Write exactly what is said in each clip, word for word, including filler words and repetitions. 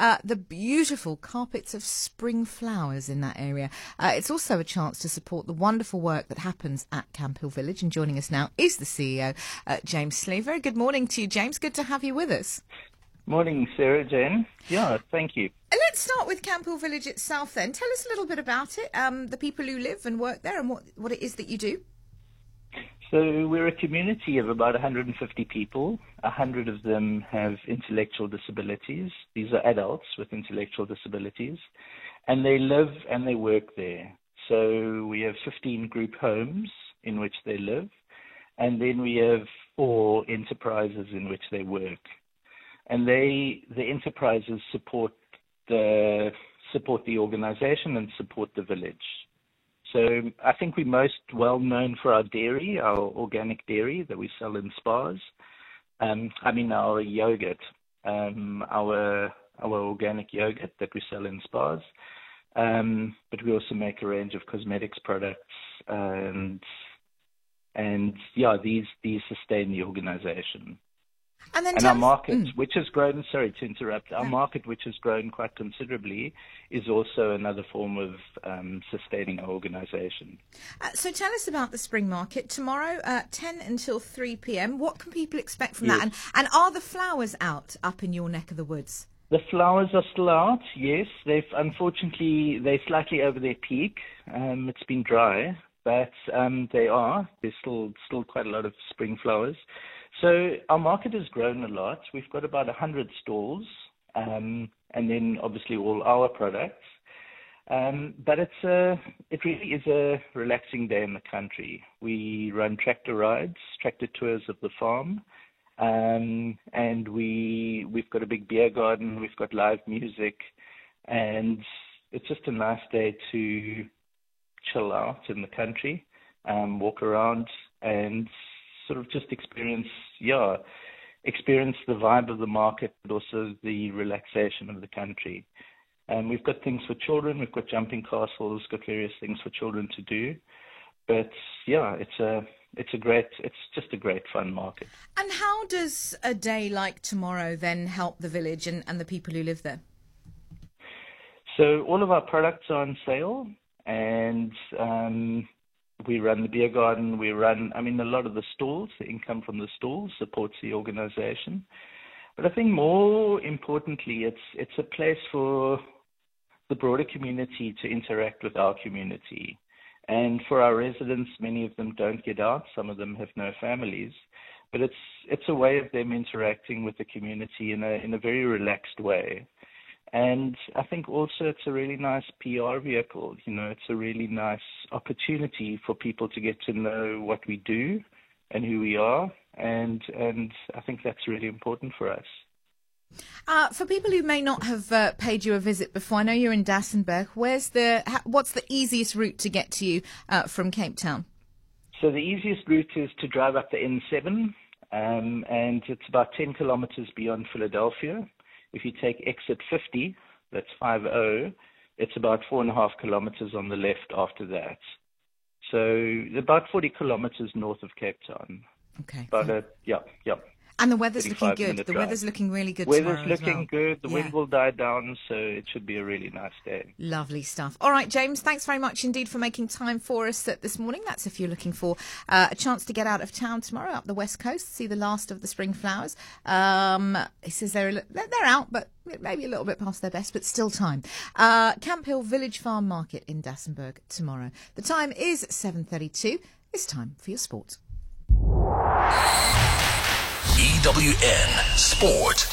uh, the beautiful carpets of spring flowers in that area. Uh, it's also a chance to support the wonderful work that happens at Camp Hill Village. And joining us now is the C E O, uh, James Slee. Very good morning to you, James. Good to have you with us. Morning, Sarah Jane. Yeah, thank you. Let's start with Camp Hill Village itself then. Tell us a little bit about it, um, the people who live and work there, and what, what it is that you do. So we're a community of about one hundred fifty people. one hundred of them have intellectual disabilities. These are adults with intellectual disabilities. And they live and they work there. So we have fifteen group homes in which they live. And then we have four enterprises in which they work. And they, the enterprises support the support the organization and support the village. So I think we're most well known for our dairy, our organic dairy that we sell in spas. Um, I mean our yogurt, um, our our organic yogurt that we sell in spas. Um, but we also make a range of cosmetics products, and and yeah, these these sustain the organization. And, then and our us, market, mm. which has grown, sorry to interrupt, our no. market, which has grown quite considerably, is also another form of um, sustaining our organisation. Uh, so tell us about the spring market tomorrow, uh, ten until three p.m. What can people expect from Yes. that? And, and are the flowers out up in your neck of the woods? The flowers are still out, yes. They've unfortunately, they're slightly over their peak. Um, it's been dry, but um, they are. There's still still quite a lot of spring flowers. So our market has grown a lot. We've got about one hundred stalls, um, and then obviously all our products. Um, but it's a, it really is a relaxing day in the country. We run tractor rides, tractor tours of the farm, um, and we, we've got a big beer garden, we've got live music, and it's just a nice day to chill out in the country, um, walk around and sort of just experience, yeah, experience the vibe of the market, but also the relaxation of the country. And we've got things for children. We've got jumping castles, got various things for children to do. But yeah, it's a it's a great, it's just a great fun market. And how does a day like tomorrow then help the village and, and the people who live there? So all of our products are on sale, and um, we run the beer garden. We run, I mean, a lot of the stalls, the income from the stalls supports the organization. But I think more importantly, it's it's a place for the broader community to interact with our community. And for our residents, many of them don't get out. Some of them have no families. But it's it's a way of them interacting with the community in a in a very relaxed way. And I think also it's a really nice P R vehicle. You know, it's a really nice opportunity for people to get to know what we do and who we are. And and I think that's really important for us. Uh, for people who may not have uh, paid you a visit before, I know you're in Dassenberg. Where's the ha- what's the easiest route to get to you uh, from Cape Town? So the easiest route is to drive up the N seven, um, and it's about ten kilometers beyond Philadelphia. If you take exit fifty, that's five zero, it's about four and a half kilometers on the left after that. So about forty kilometers north of Cape Town. Okay. But uh, yeah, yeah. And the weather's looking good. The drive. weather's looking really good Weather's tomorrow looking as well. good. The Yeah. wind will die down, so it should be a really nice day. Lovely stuff. All right, James, thanks very much indeed for making time for us uh, this morning. That's if you're looking for uh, a chance to get out of town tomorrow up the west coast, see the last of the spring flowers. Um, he says they're, a li- they're they're out, but maybe a little bit past their best, but still time. Uh, Camp Hill Village Farm Market in Dassenberg tomorrow. The time is seven thirty-two. It's time for your sport. E W N Sport.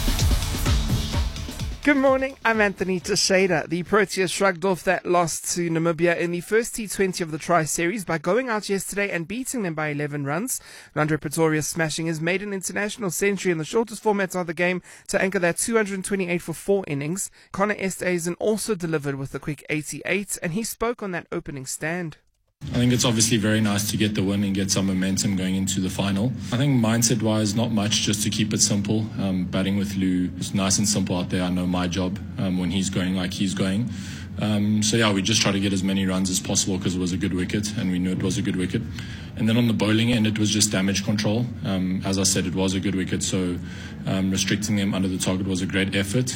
Good morning, I'm Anthony Teixeira. The Proteas shrugged off that loss to Namibia in the first T twenty of the Tri-Series by going out yesterday and beating them by eleven runs. Landre Pretoria smashing his maiden international century in the shortest format of the game to anchor that two hundred twenty-eight for four innings. Connor Esterhuizen also delivered with a quick eighty-eight, and he spoke on that opening stand. I think it's obviously very nice to get the win and get some momentum going into the final. I think mindset-wise, not much, just to keep it simple. Um, batting with Lou, it's nice and simple out there. I know my job um, when he's going like he's going. Um, so yeah, we just try to get as many runs as possible because it was a good wicket and we knew it was a good wicket. And then on the bowling end, it was just damage control. Um, as I said, it was a good wicket, so um, restricting them under the target was a great effort.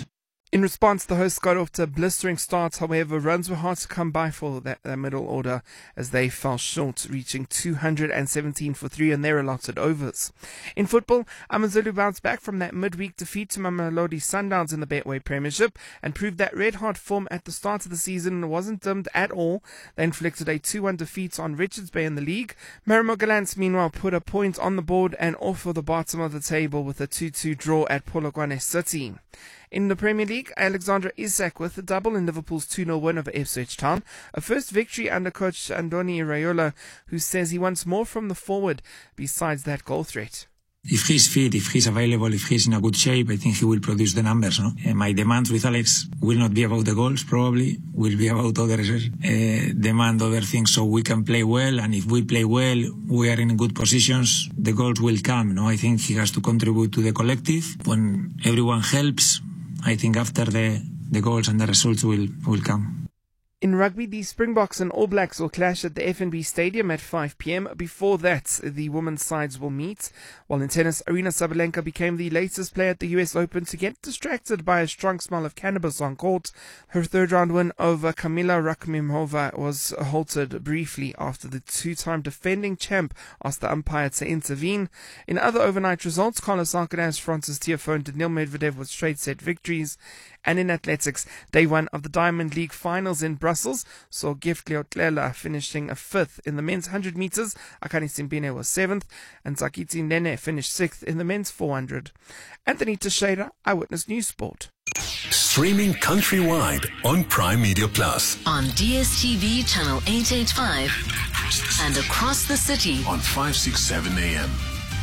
In response, the hosts got off to a blistering start. However, runs were hard to come by for that, that middle order as they fell short, reaching two hundred seventeen for three in their allotted overs. In football, Amazulu bounced back from that midweek defeat to Mamelodi Sundowns in the Betway Premiership and proved that red-hot form at the start of the season wasn't dimmed at all. They inflicted a two one defeat on Richards Bay in the league. Marimo Gallants, meanwhile, put a point on the board and off of the bottom of the table with a two two draw at Polokwane City. In the Premier League, Alexandra Isak with a double in Liverpool's two nil win over Ipswich Town. A first victory under coach Andoni Iraola, who says he wants more from the forward besides that goal threat. If he's fit, if he's available, if he's in a good shape, I think he will produce the numbers. No? Uh, my demands with Alex will not be about the goals, probably. Will be about other uh, demand, other things, so we can play well. And if we play well, we are in good positions, the goals will come. No, I think he has to contribute to the collective. When everyone helps, I think after the, the goals and the results will, will come. In rugby, the Springboks and All Blacks will clash at the F N B Stadium at five p.m. Before that, the women's sides will meet. While in tennis, Arina Sabalenka became the latest player at the U S Open to get distracted by a strong smell of cannabis on court. Her third-round win over Kamila Rakhimova was halted briefly after the two-time defending champ asked the umpire to intervene. In other overnight results, Carlos Alcaraz, Francis Tiafoe and Daniil Medvedev with straight-set victories. And in athletics, day one of the Diamond League finals in Brussels saw Gift Leotlela finishing a fifth in the men's one hundred meters. Akani Simbine was seventh, and Zakiti Nene finished sixth in the men's four hundred. Anthony Teixeira, Eyewitness News Sport. Streaming countrywide on Prime Media Plus. On D S T V channel eight eighty-five and across the city on five sixty-seven A M.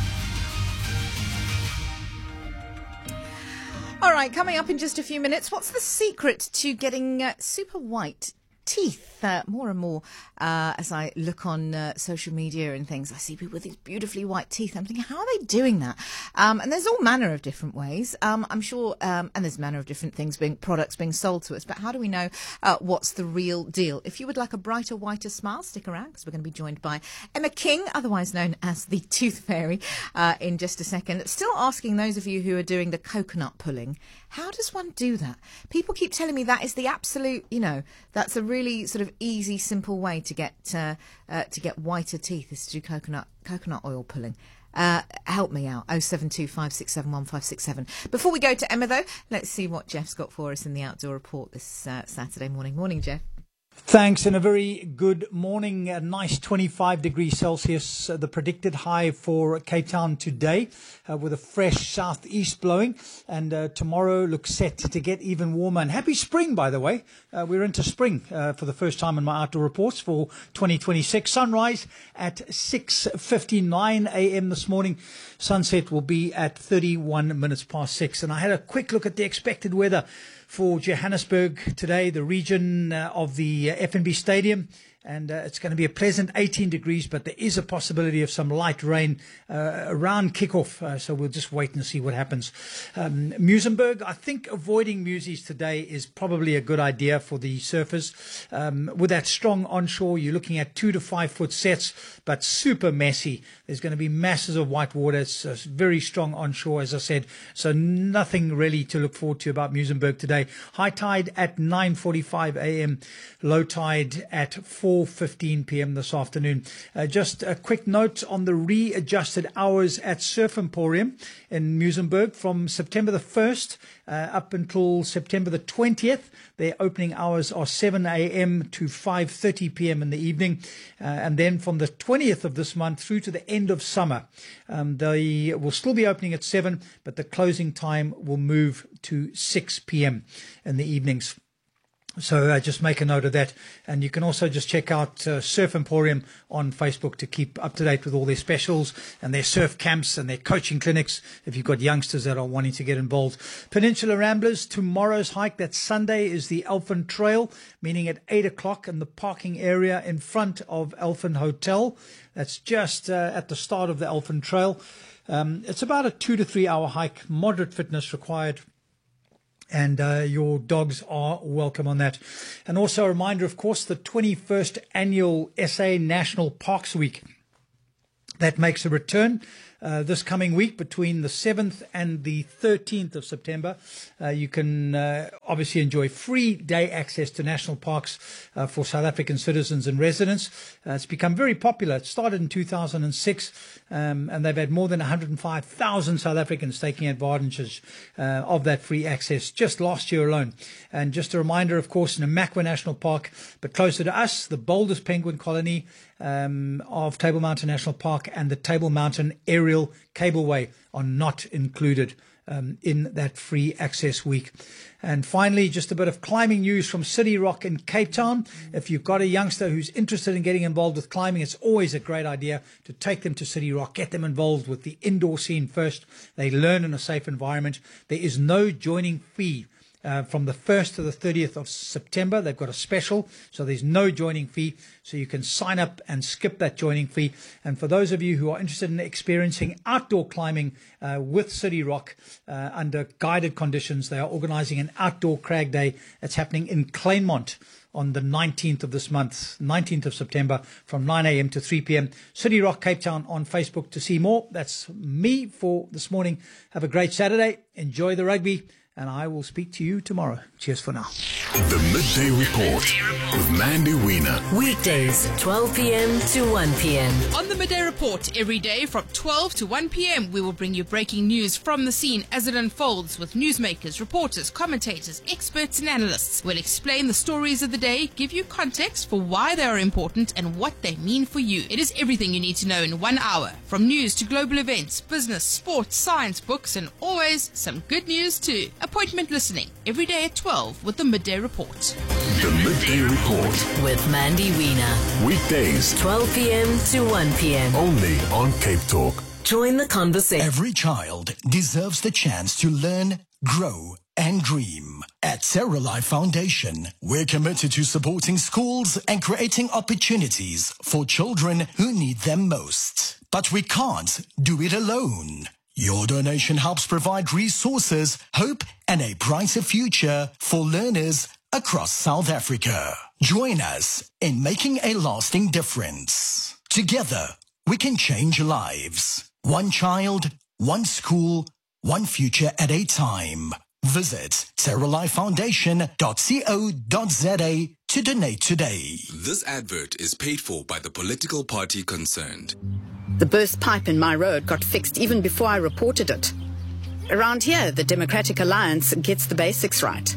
All right, coming up in just a few minutes, what's the secret to getting uh, super white teeth? Uh, more and more, uh, as I look on uh, social media and things, I see people with these beautifully white teeth. I'm thinking, how are they doing that? Um, and there's all manner of different ways. Um, I'm sure, um, and there's manner of different things being products being sold to us. But how do we know uh, what's the real deal? If you would like a brighter, whiter smile, stick around because we're going to be joined by Emma King, otherwise known as the Tooth Fairy, uh, in just a second. Still asking those of you who are doing the coconut pulling, how does one do that? People keep telling me that is the absolute, you know, that's a really sort of easy, simple way to get uh, uh, to get whiter teeth is to do coconut coconut oil pulling. Uh, help me out. oh seven two five six seven one five six seven. Before we go to Emma, though, let's see what Jeff's got for us in the Outdoor Report this uh, Saturday morning. Morning, Jeff. Thanks, and a very good morning. A nice twenty-five degrees Celsius, uh, the predicted high for Cape Town today, uh, with a fresh southeast blowing. And uh, tomorrow looks set to get even warmer. And happy spring, by the way. Uh, we're into spring uh, for the first time in my outdoor reports for twenty twenty-six. Sunrise at six fifty-nine a m this morning. Sunset will be at thirty-one minutes past six. And I had a quick look at the expected weather for Johannesburg today, the region uh, of the uh, F N B Stadium. And uh, it's going to be a pleasant eighteen degrees, but there is a possibility of some light rain uh, around kickoff. Uh, so we'll just wait and see what happens. Um, Muizenberg, I think avoiding Muizies today is probably a good idea for the surfers. Um, with that strong onshore, you're looking at two to five foot sets, but super messy. There's going to be masses of white water. It's uh, very strong onshore, as I said. So nothing really to look forward to about Muizenberg today. High tide at nine forty-five a m, low tide at four fifteen p m this afternoon. Uh, just a quick note on the readjusted hours at Surf Emporium in Muizenberg from September the first uh, up until September the twentieth. Their opening hours are seven a m to five thirty p m in the evening. Uh, and then from the twentieth of this month through to the end of summer, um, they will still be opening at seven, but the closing time will move to six p m in the evenings. So uh, just make a note of that. And you can also just check out uh, Surf Emporium on Facebook to keep up to date with all their specials and their surf camps and their coaching clinics if you've got youngsters that are wanting to get involved. Peninsula Ramblers, tomorrow's hike, that Sunday, is the Elfin Trail, meaning at eight o'clock in the parking area in front of Elfin Hotel. That's just uh, at the start of the Elfin Trail. Um, it's about a two to three hour hike, moderate fitness required. And uh, your dogs are welcome on that. And also a reminder, of course, the twenty-first annual S A National Parks Week. That makes a return uh, this coming week between the seventh and the thirteenth of September. Uh, you can uh, obviously enjoy free day access to national parks uh, for South African citizens and residents. Uh, it's become very popular. It started in two thousand six, um, and they've had more than one hundred five thousand South Africans taking advantage uh, of that free access just last year alone. And just a reminder, of course, Namakwa National Park, but closer to us, the boldest penguin colony um, of Table Mountain National Park and the Table Mountain Aerial Cableway are not included um, in that free access week. And finally, just a bit of climbing news from City Rock in Cape Town. If you've got a youngster who's interested in getting involved with climbing, it's always a great idea to take them to City Rock, get them involved with the indoor scene first. They learn in a safe environment. There is no joining fee. Uh, from the first to the thirtieth of September, they've got a special, so there's no joining fee, so you can sign up and skip that joining fee. And for those of you who are interested in experiencing outdoor climbing uh, with City Rock uh, under guided conditions, they are organizing an outdoor crag day that's happening in Kleinmont on the nineteenth of this month, nineteenth of September, from nine a.m. to three p.m. City Rock Cape Town on Facebook to see more. That's me for this morning. Have a great Saturday. Enjoy the rugby. And I will speak to you tomorrow. Cheers for now. The Midday Report with Mandy Wiener. Weekdays, twelve p.m. to one p.m. On the Midday Report, every day from twelve to one p.m, we will bring you breaking news from the scene as it unfolds with newsmakers, reporters, commentators, experts and analysts. We'll explain the stories of the day, give you context for why they are important and what they mean for you. It is everything you need to know in one hour, from news to global events, business, sports, science, books, and always some good news too. Appointment listening every day at twelve with the Midday Report. The Midday Report with Mandy Wiener. Weekdays, twelve p.m. to one p.m. only on Cape Talk. Join the conversation. Every child deserves the chance to learn, grow, and dream. At Terra Life Foundation, we're committed to supporting schools and creating opportunities for children who need them most. But we can't do it alone. Your donation helps provide resources, hope, and a brighter future for learners across South Africa. Join us in making a lasting difference. Together, we can change lives. One child, one school, one future at a time. Visit terra life foundation dot co dot za to donate today. This advert is paid for by the political party concerned. The burst pipe in my road got fixed even before I reported it. Around here, the Democratic Alliance gets the basics right.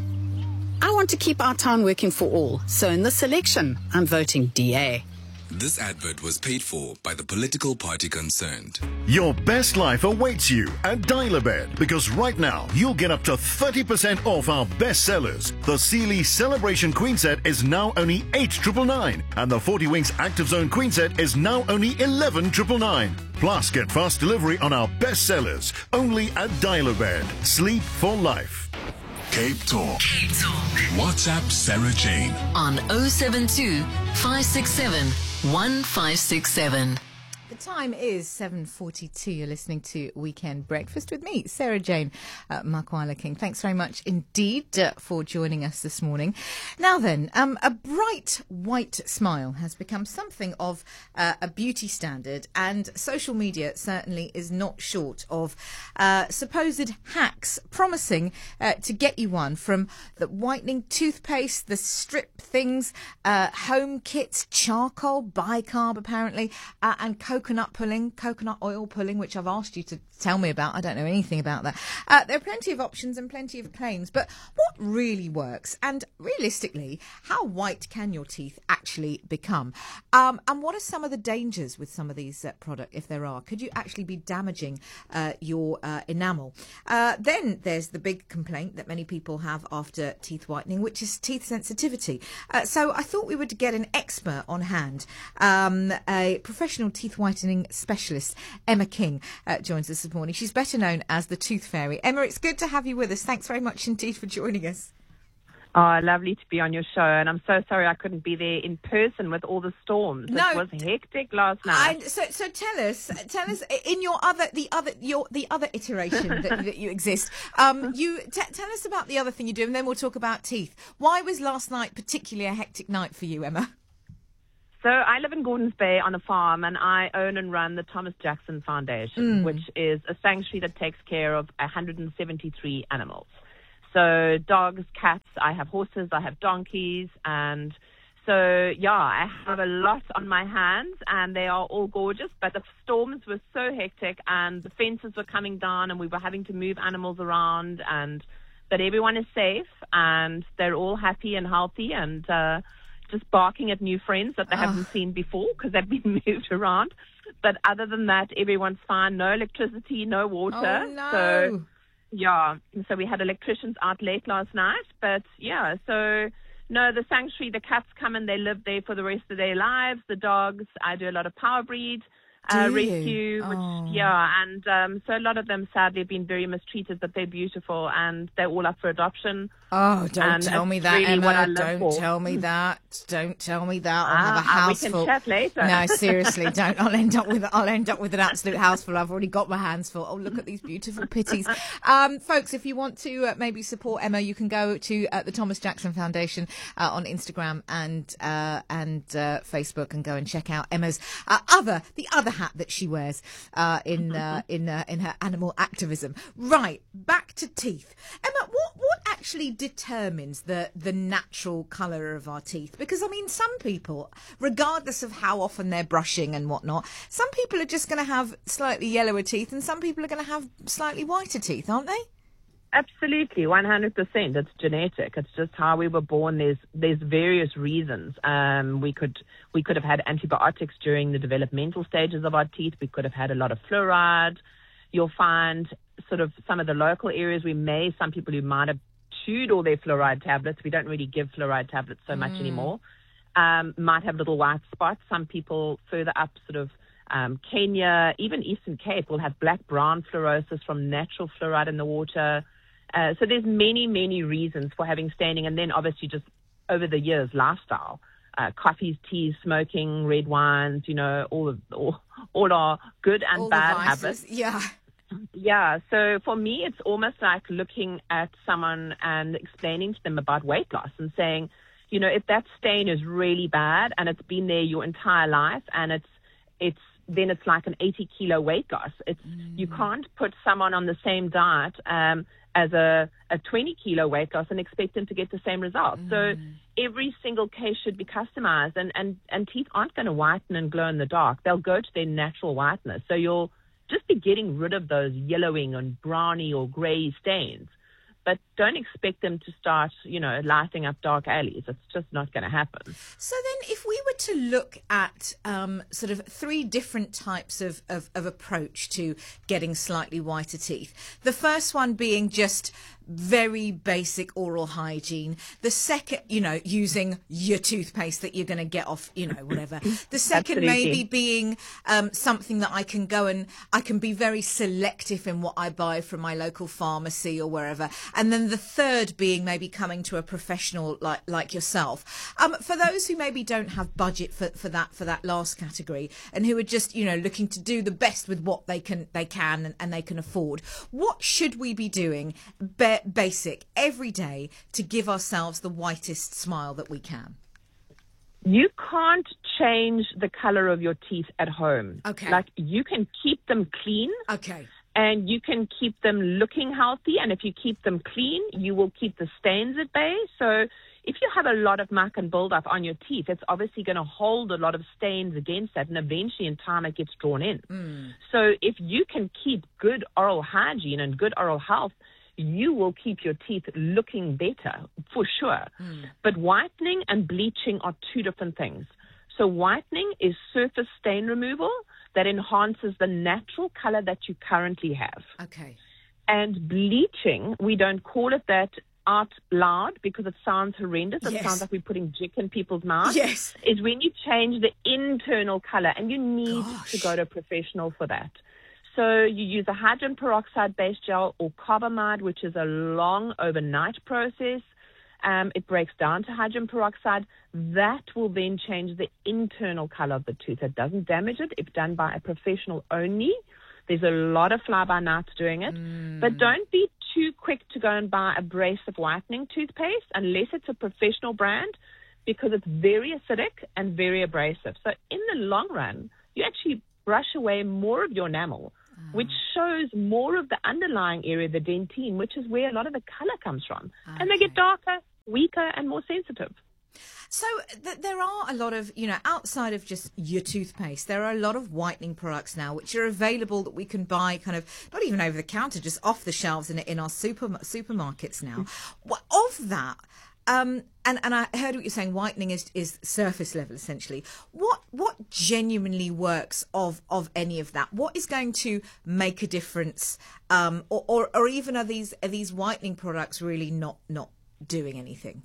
I want to keep our town working for all, so in this election, I'm voting D A. This advert was paid for by the political party concerned. Your best life awaits you at Dial-A-Bed, because right now you'll get up to thirty percent off our best sellers. The Sealy Celebration Queen Set is now only eight thousand nine hundred ninety-nine, and the forty Winks Active Zone Queen Set is now only eleven thousand nine hundred ninety-nine. Plus, get fast delivery on our best sellers only at Dial-A-Bed. Sleep for life. Cape Talk. Cape Talk. WhatsApp Sarah Jane on oh seven two, five six seven, one five six seven. The time is seven forty-two. You're listening to Weekend Breakfast with me, Sarah Jane uh, Makwala King. Thanks very much indeed uh, for joining us this morning. Now then, um, a bright white smile has become something of uh, a beauty standard, and social media certainly is not short of uh, supposed hacks promising uh, to get you one, from the whitening toothpaste, the strip things, uh, home kits, charcoal, bicarb apparently, uh, and coconut Coconut pulling, coconut oil pulling, which I've asked you to tell me about. I don't know anything about that. Uh, there are plenty of options and plenty of claims, but what really works? And realistically, how white can your teeth actually become? Um, and what are some of the dangers with some of these uh, products, if there are? Could you actually be damaging uh, your uh, enamel? Uh, then there's the big complaint that many people have after teeth whitening, which is teeth sensitivity. Uh, so I thought we would get an expert on hand, um, a professional teeth whitening specialist, Emma King, uh, joins us this morning. She's better known as the Tooth Fairy. Emma, it's good to have you with us. Thanks very much indeed for joining us. Oh, lovely to be on your show, and I'm so sorry I couldn't be there in person with all the storms. No, it was hectic last night. And so, so tell us, tell us in your other, the other, your the other iteration that, that you exist. Um, you t- tell us about the other thing you do, and then we'll talk about teeth. Why was last night particularly a hectic night for you, Emma? So I live in Gordons Bay on a farm, and I own and run the Thomas Jackson Foundation, Mm. which is a sanctuary that takes care of one hundred seventy-three animals. So dogs, cats, I have horses, I have donkeys, and so, yeah, I have a lot on my hands, and they are all gorgeous, but the storms were so hectic, and the fences were coming down, and we were having to move animals around, and but everyone is safe, and they're all happy and healthy, and uh, just barking at new friends that they Oh. haven't seen before because they've been moved around. But other than that, everyone's fine. No electricity, no water. Oh, no. So, yeah, so we had electricians out late last night, but yeah, so... No, the sanctuary, the cats come and they live there for the rest of their lives. The dogs, I do a lot of power breed uh, Do you? rescue, which, Oh. yeah, and um, so a lot of them sadly have been very mistreated, but they're beautiful and they're all up for adoption. Oh, don't And tell it's me that, really what I Emma. live Don't for. tell me that. Don't tell me that. I'll Ah, have a ah, we house can full. chat later. No, seriously, don't. I'll end up with I'll end up with an absolute house full. I've already got my hands full. Oh, look at these beautiful pitties, um, folks. If you want to uh, maybe support Emma, you can go to uh, the Thomas Jackson Foundation uh, on Instagram and uh, and uh, Facebook, and go and check out Emma's uh, other the other hat that she wears uh, in uh, in uh, in her animal activism. Right, back to teeth, Emma. What what actually determines the the natural colour of our teeth? Because I mean, some people, regardless of how often they're brushing and whatnot, some people are just going to have slightly yellower teeth, and some people are going to have slightly whiter teeth, aren't they? Absolutely, one hundred percent. It's genetic. It's just how we were born. There's there's various reasons. Um, we could we could have had antibiotics during the developmental stages of our teeth. We could have had a lot of fluoride. You'll find sort of some of the local areas we may, some people who might have chewed all their fluoride tablets. We don't really give fluoride tablets so much Mm. anymore. Um, might have little white spots. Some people further up sort of um, Kenya, even Eastern Cape, will have black-brown fluorosis from natural fluoride in the water. Uh, so there's many, many reasons for having staining. And then obviously just over the years, lifestyle, uh, coffees, teas, smoking, red wines, you know, all of, all, all are good and All the bad vices. habits. Yeah. Yeah, so for me, it's almost like looking at someone and explaining to them about weight loss and saying, you know, if that stain is really bad and it's been there your entire life and it's, it's, then it's like an eighty kilo weight loss. It's, Mm. you can't put someone on the same diet, um, as a, a twenty kilo weight loss and expect them to get the same result. Mm. So every single case should be customized, and, and, and teeth aren't going to whiten and glow in the dark. They'll go to their natural whiteness. So you'll just be getting rid of those yellowing and browny or grey stains. But don't expect them to start, you know, lighting up dark alleys. It's just not going to happen. So then if we were to look at um, sort of three different types of, of, of approach to getting slightly whiter teeth, the first one being just very basic oral hygiene. The second, you know, using your toothpaste that you're going to get off, you know, whatever. The second Absolutely. maybe being um, something that I can go and I can be very selective in what I buy from my local pharmacy or wherever. And then the third being maybe coming to a professional like like yourself. Um, for those who maybe don't have budget for, for that for that last category and who are just, you know, looking to do the best with what they can they can and, and they can afford, what should we be doing ba- basic every day to give ourselves the whitest smile that we can? You can't change the color of your teeth at home. Okay. Like, you can keep them clean. Okay. And you can keep them looking healthy. And if you keep them clean, you will keep the stains at bay. So if you have a lot of muck and buildup on your teeth, it's obviously going to hold a lot of stains against that. And eventually in time it gets drawn in. Mm. So if you can keep good oral hygiene and good oral health, you will keep your teeth looking better, for sure. Mm. But whitening and bleaching are two different things. So whitening is surface stain removal that enhances the natural color that you currently have. Okay. And bleaching, we don't call it that out loud because it sounds horrendous. It Yes. sounds like we're putting jick in people's mouths. Yes. Is when you change the internal color, and you need Gosh. to go to a professional for that. So you use a hydrogen peroxide-based gel or carbamide, which is a long overnight process. Um, it breaks down to hydrogen peroxide. That will then change the internal color of the tooth. It doesn't damage it. It's done by a professional only. There's a lot of fly-by-nights doing it. Mm. But don't be too quick to go and buy a Abrasive whitening toothpaste unless it's a professional brand, because it's very acidic and very abrasive. So in the long run, you actually brush away more of your enamel, oh. which shows more of the underlying area, the dentine, which is where a lot of the color comes from. Okay. And they get darker, weaker, and more sensitive. So th- there are a lot of, you know, outside of just your toothpaste, there are a lot of whitening products now which are available that we can buy kind of not even over the counter, just off the shelves in in our super supermarkets now. Mm. Of that, um, and and I heard what you're saying. Whitening is is surface level essentially. What what genuinely works of of any of that? What is going to make a difference? Um, or, or or even are these are these whitening products really not not doing anything?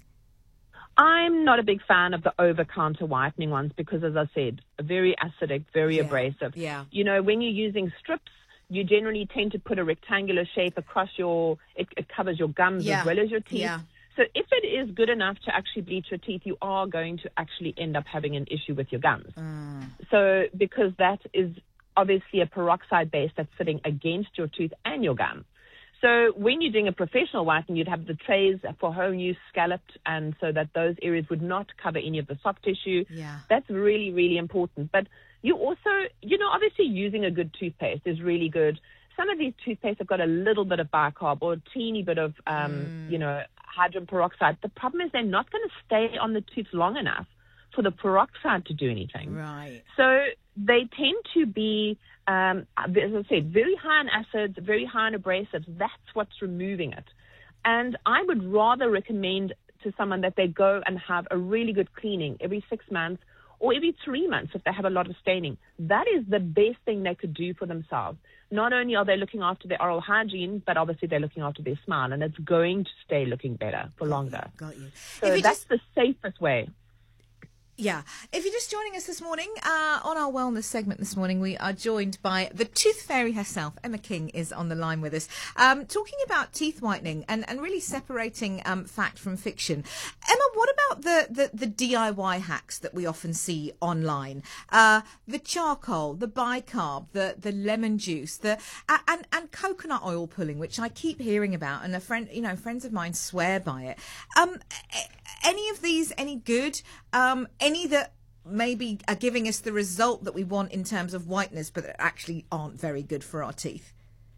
I'm not a big fan of the over-counter whitening ones because, as I said, very acidic, very yeah. abrasive. Yeah. You know, when you're using strips, you generally tend to put a rectangular shape across your, it, it covers your gums yeah. as well as your teeth. Yeah. So if it is good enough to actually bleach your teeth, you are going to actually end up having an issue with your gums. Mm. So because that is obviously a peroxide base that's sitting against your tooth and your gum. So when you're doing a professional whitening, you'd have the trays for home use scalloped, and so that those areas would not cover any of the soft tissue. Yeah. That's really, really important. But you also, you know, obviously using a good toothpaste is really good. Some of these toothpastes have got a little bit of bicarb or a teeny bit of, um, mm. you know, hydrogen peroxide. The problem is they're not going to stay on the tooth long enough for the peroxide to do anything. Right. So they tend to be, um, as I said, very high in acids, very high in abrasives. That's what's removing it. And I would rather recommend to someone that they go and have a really good cleaning every six months or every three months if they have a lot of staining. That is the best thing they could do for themselves. Not only are they looking after their oral hygiene, but obviously they're looking after their smile, and it's going to stay looking better for longer. Got you. So that's just the safest way. Yeah. If you're just joining us this morning, uh, on our wellness segment this morning, we are joined by the tooth fairy herself. Emma King is on the line with us, um, talking about teeth whitening and, and really separating um, fact from fiction. Emma, what about the, the, the D I Y hacks that we often see online? Uh, the charcoal, the bicarb, the, the lemon juice, the uh, and, and coconut oil pulling, which I keep hearing about, and a friend, you know, friends of mine swear by it. Um, any of these any good? Um, any that maybe are giving us the result that we want in terms of whiteness, but that actually aren't very good for our teeth?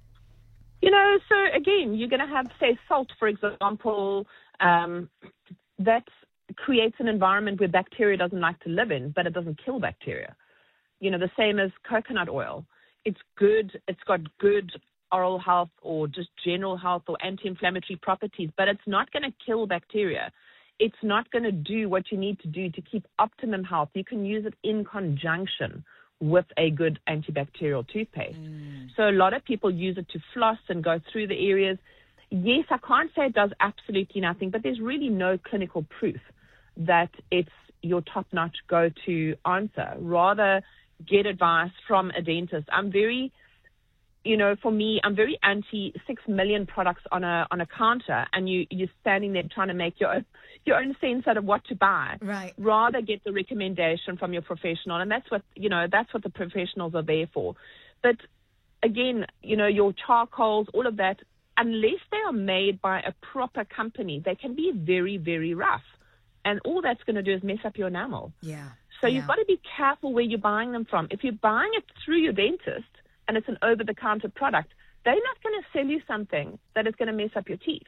You know, so again, you're going to have, say, salt, for example, um, that creates an environment where bacteria doesn't like to live in, but it doesn't kill bacteria. You know, the same as coconut oil. It's good. It's got good oral health or just general health or anti-inflammatory properties, but it's not going to kill bacteria. It's not going to do what you need to do to keep optimum health. You can use it in conjunction with a good antibacterial toothpaste. Mm. So a lot of people use it to floss and go through the areas. Yes, I can't say it does absolutely nothing, but there's really no clinical proof that it's your top-notch go-to answer. Rather, get advice from a dentist. I'm very... You know, for me, I'm very anti six million products on a on a counter, and you you're standing there trying to make your own, your own sense out of what to buy. Right. Rather get the recommendation from your professional, and that's what you know. That's what the professionals are there for. But again, you know, your charcoals, all of that, unless they are made by a proper company, they can be very very rough, and all that's going to do is mess up your enamel. Yeah. So yeah. you've got to be careful where you're buying them from. If you're buying it through your dentist, and it's an over-the-counter product, they're not going to sell you something that is going to mess up your teeth.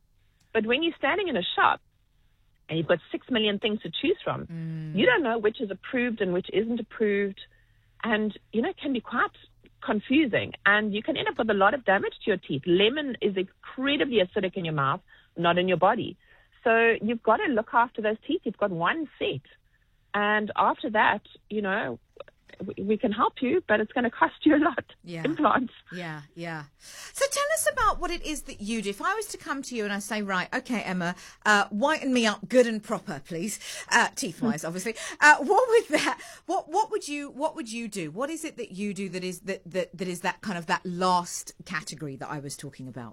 But when you're standing in a shop and you've got six million things to choose from, mm. you don't know which is approved and which isn't approved. And, you know, it can be quite confusing. And you can end up with a lot of damage to your teeth. Lemon is incredibly acidic in your mouth, not in your body. So you've got to look after those teeth. You've got one set. And after that, you know, we can help you, but it's going to cost you a lot. Yeah. Implants. Yeah, yeah. So tell us about what it is that you do. If I was to come to you and I say, right, okay, Emma, uh, whiten me up good and proper, please, uh, teeth-wise, obviously. Uh, what would that? What what would you what would you do? What is it that you do that is that that, that is that kind of that last category that I was talking about?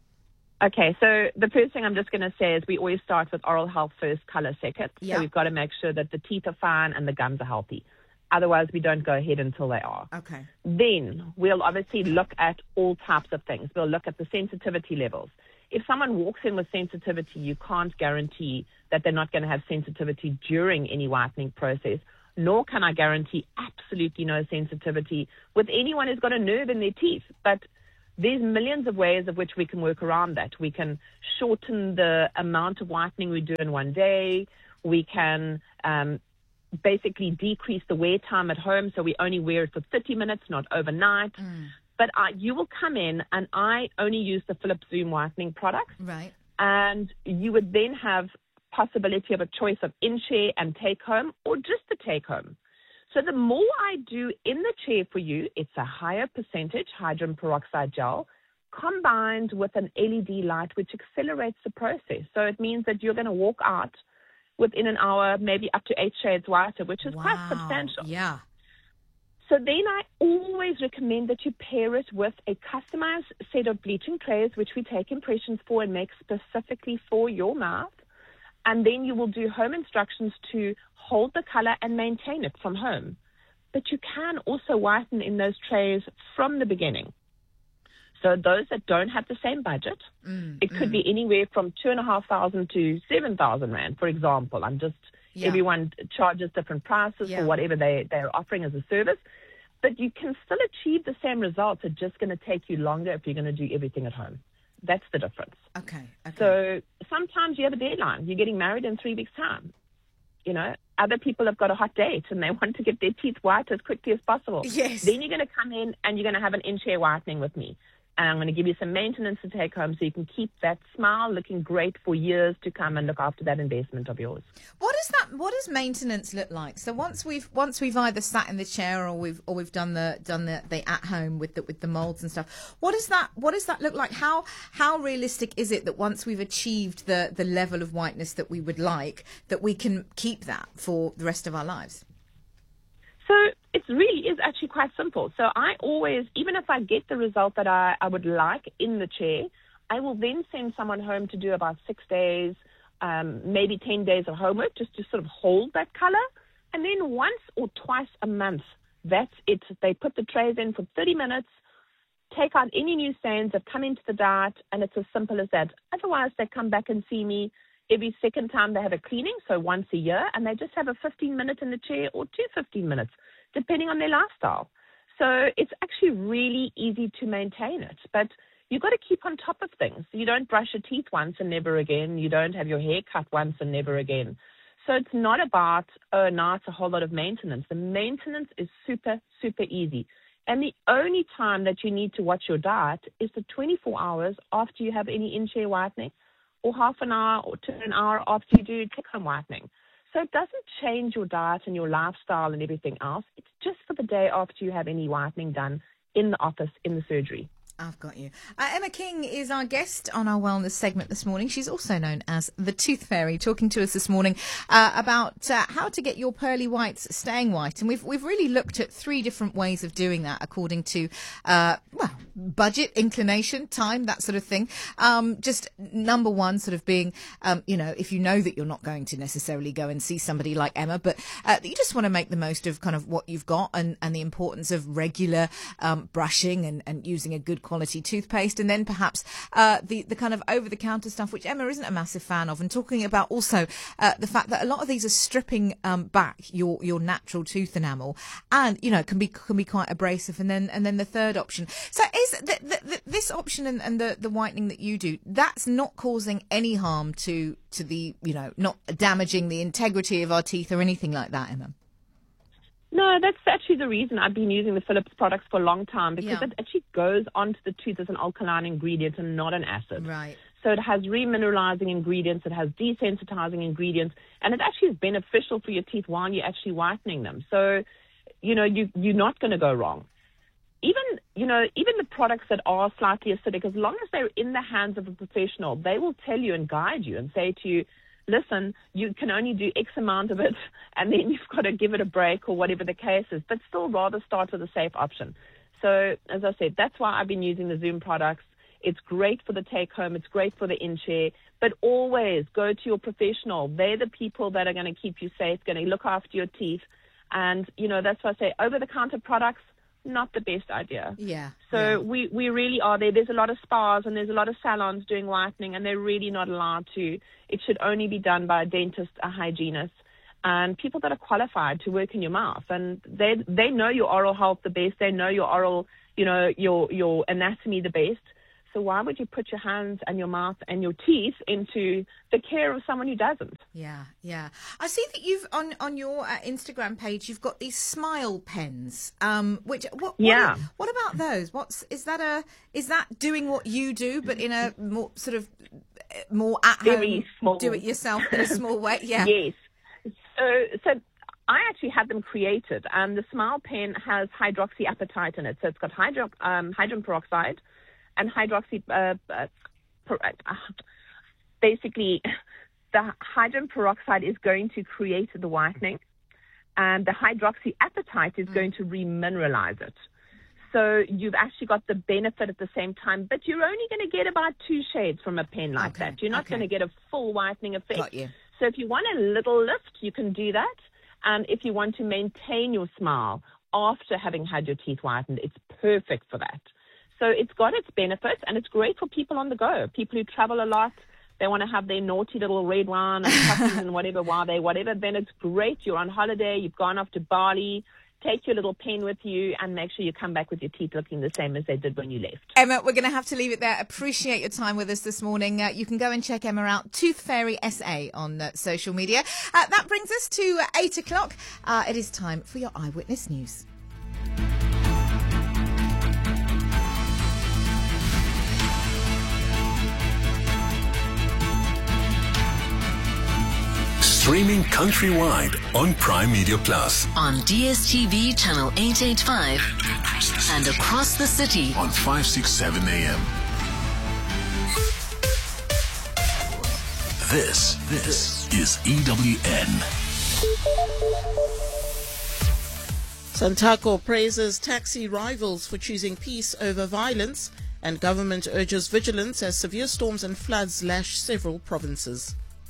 Okay, so the first thing I'm just going to say is we always start with oral health first, color second. Yeah. So we've got to make sure that the teeth are fine and the gums are healthy. Otherwise, we don't go ahead until they are. Okay. Then we'll obviously look at all types of things. We'll look at the sensitivity levels. if someone walks in with sensitivity, you can't guarantee that they're not going to have sensitivity during any whitening process, nor can I guarantee absolutely no sensitivity with anyone who's got a nerve in their teeth. But there's millions of ways of which we can work around that. We can shorten the amount of whitening we do in one day. We can um, basically decrease the wear time at home, so we only wear it for thirty minutes, not overnight. Mm. But I, you will come in, and I only use the Philips Zoom whitening products. Right. And you would then have possibility of a choice of in-chair and take-home, or just the take-home. So the more I do in the chair for you, it's a higher percentage hydrogen peroxide gel combined with an L E D light, which accelerates the process. So it means that you're going to walk out within an hour, maybe up to eight shades whiter, which is wow. quite substantial. Yeah. So then I always recommend that you pair it with a customized set of bleaching trays, which we take impressions for and make specifically for your mouth. And then you will do home instructions to hold the color and maintain it from home. But you can also whiten in those trays from the beginning. So those that don't have the same budget, mm, it could mm. be anywhere from two and a half thousand to seven thousand rand, for example. I'm just yeah. everyone charges different prices yeah. for whatever they they're offering as a service, but you can still achieve the same results. It's just going to take you longer if you're going to do everything at home. That's the difference. Okay. okay. So sometimes you have a deadline. You're getting married in three weeks' time. You know, other people have got a hot date and they want to get their teeth white as quickly as possible. Yes. Then you're going to come in and you're going to have an in-chair whitening with me. And I'm going to give you some maintenance to take home so you can keep that smile looking great for years to come and look after that investment of yours. What does that? What does maintenance look like? So once we've once we've either sat in the chair or we've or we've done the done the, the at home with the with the molds and stuff. What does that? What does that look like? How how realistic is it that once we've achieved the the level of whiteness that we would like, that we can keep that for the rest of our lives? So it really is actually quite simple. So I always, even if I get the result that I, I would like in the chair, I will then send someone home to do about six days, um, maybe ten days of homework just to sort of hold that color. And then once or twice a month, that's it. They put the trays in for thirty minutes, take out any new stains that come into the diet, and it's as simple as that. Otherwise, they come back and see me every second time they have a cleaning, so once a year, and they just have a fifteen minute in the chair or two fifteen minutes, depending on their lifestyle. So it's actually really easy to maintain it, but you've got to keep on top of things. You don't brush your teeth once and never again. You don't have your hair cut once and never again. So it's not about, oh, now it's a whole lot of maintenance. The maintenance is super, super easy. And the only time that you need to watch your diet is the twenty-four hours after you have any in-chair whitening, or half an hour or to an hour after you do take-home whitening. So it doesn't change your diet and your lifestyle and everything else. It's just for the day after you have any whitening done in the office, in the surgery. I've got you. Uh, Emma King is our guest on our wellness segment this morning. She's also known as the Tooth Fairy, talking to us this morning uh, about uh, how to get your pearly whites staying white. And we've we've really looked at three different ways of doing that according to, uh, well, budget, inclination, time, that sort of thing. Um, just number one sort of being, um, you know, if you know that you're not going to necessarily go and see somebody like Emma, but uh, you just want to make the most of kind of what you've got and, and the importance of regular um, brushing and, and using a good quality toothpaste, and then perhaps uh, the the kind of over the counter stuff, which Emma isn't a massive fan of, and talking about also uh, the fact that a lot of these are stripping um, back your your natural tooth enamel, and you know can be can be quite abrasive. And then and then the third option. So is the, the, the, this option and, and the the whitening that you do, that's not causing any harm to to the you know not damaging the integrity of our teeth or anything like that, Emma? No, that's actually the reason I've been using the Philips products for a long time, because yeah. it actually goes onto the tooth as an alkaline ingredient and not an acid. Right. So it has remineralizing ingredients, it has desensitizing ingredients, and it actually is beneficial for your teeth while you're actually whitening them. So, you know, you, you're not going to go wrong. Even, you know, even the products that are slightly acidic, as long as they're in the hands of a professional, they will tell you and guide you and say to you, listen, you can only do X amount of it, and then you've got to give it a break or whatever the case is, but still rather start with a safe option. So, as I said, that's why I've been using the Zoom products. It's great for the take-home. It's great for the in-chair. But always go to your professional. They're the people that are going to keep you safe, going to look after your teeth. And, you know, that's why I say over-the-counter products, not the best idea. Yeah. So yeah. we, we really are there. There's a lot of spas and there's a lot of salons doing whitening, and they're really not allowed to. It should only be done by a dentist, a hygienist, and people that are qualified to work in your mouth. And they they know your oral health the best. They know your oral, you know, your your anatomy the best. So why would you put your hands and your mouth and your teeth into the care of someone who doesn't? Yeah, yeah. I see that you've on on your uh, Instagram page you've got these smile pens. Um, which what? Yeah. What, what about those? What's is that a is that doing what you do but in a more sort of more at Very home, small. do it yourself in a small way? Yeah. Yes. So so. I actually had them created, and the Smile pen has hydroxyapatite in it. So it's got hydro, um, hydrogen peroxide and hydroxy, uh, uh, per, uh, basically the hydrogen peroxide is going to create the whitening, and the hydroxyapatite is mm. going to remineralize it. So you've actually got the benefit at the same time, but you're only going to get about two shades from a pen like okay. that. You're not okay. going to get a full whitening effect. Got you. So if you want a little lift, you can do that. And if you want to maintain your smile after having had your teeth whitened, it's perfect for that. So it's got its benefits, and it's great for people on the go. People who travel a lot, they want to have their naughty little red wine and coffees and whatever while they whatever. Then it's great. You're on holiday. You've gone off to Bali. Take your little pen with you and make sure you come back with your teeth looking the same as they did when you left. Emma, we're going to have to leave it there. Appreciate your time with us this morning. Uh, you can go and check Emma out, Tooth Fairy S A on uh, social media. Uh, that brings us to uh, eight o'clock. Uh, it is time for your Eyewitness News. Streaming countrywide on Prime Media Plus. On D S T V channel eight eighty-five and across the city on five sixty-seven A M. This, this is E W N. Santaco praises taxi rivals for choosing peace over violence, and government urges vigilance as severe storms and floods lash several provinces.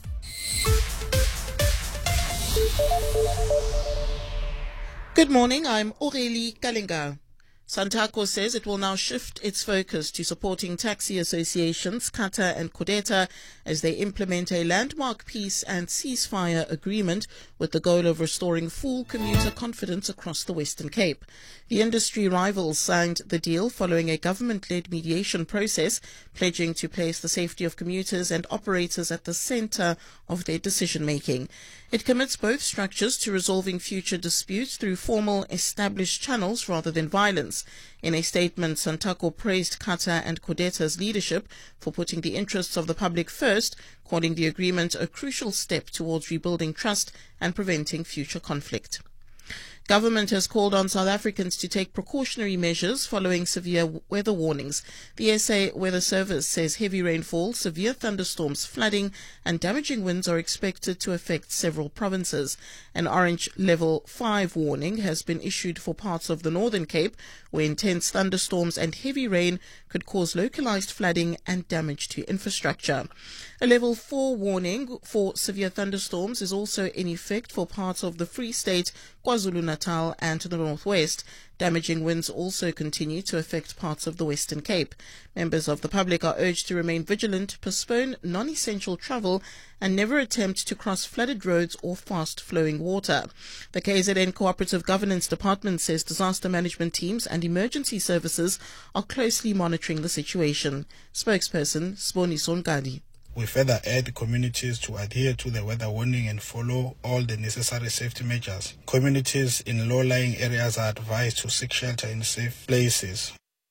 Good morning, I'm Aurélie Kalinga. Santaco says it will now shift its focus to supporting taxi associations, CATA and CODETA, as they implement a landmark peace and ceasefire agreement with the goal of restoring full commuter confidence across the Western Cape. The industry rivals signed the deal following a government-led mediation process, pledging to place the safety of commuters and operators at the centre of their decision-making. It commits both structures to resolving future disputes through formal, established channels rather than violence. In a statement, Santaco praised CATA and CODETA's leadership for putting the interests of the public first, calling the agreement a crucial step towards rebuilding trust and preventing future conflict. Government has called on South Africans to take precautionary measures following severe weather warnings. The S A Weather Service says heavy rainfall, severe thunderstorms, flooding and damaging winds are expected to affect several provinces. An orange level five warning has been issued for parts of the Northern Cape, where intense thunderstorms and heavy rain could cause localized flooding and damage to infrastructure. A level four warning for severe thunderstorms is also in effect for parts of the Free State, KwaZulu-Natal and the Northwest. Damaging winds also continue to affect parts of the Western Cape. Members of the public are urged to remain vigilant, postpone non-essential travel and never attempt to cross flooded roads or fast-flowing water. The K Z N Cooperative Governance Department says disaster management teams and emergency services are closely monitoring the situation. Spokesperson Sboniso Ngadi. We further urge communities to adhere to the weather warning and follow all the necessary safety measures. Communities in low-lying areas are advised to seek shelter in safe places.